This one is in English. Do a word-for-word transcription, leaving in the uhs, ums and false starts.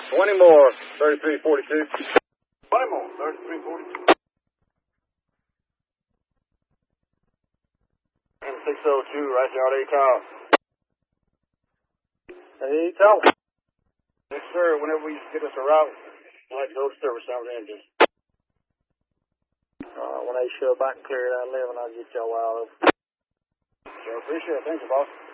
twenty more, thirty-three forty-two. twenty more, thirty-three forty-two. M six oh two, right there, A Tower. Hey, Tower. Yes, sir. Whenever we get us a route, I like to go to service out with engines. Uh, when they show back and clear that eleven, I'll get y'all out of. Sure, appreciate it. Thank you, boss.